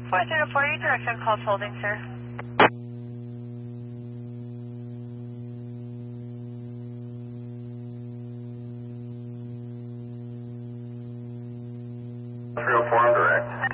404, your direction calls holding, sir. Three oh four, I'm direct.